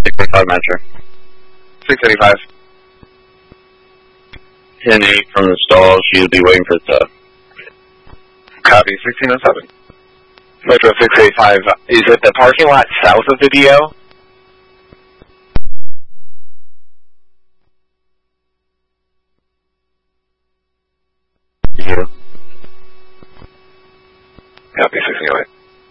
685 Metro. 685. 10-8 from the stalls. You'll be waiting for the tug. Copy, 1607. Metro 685. Is it the parking lot south of the DO?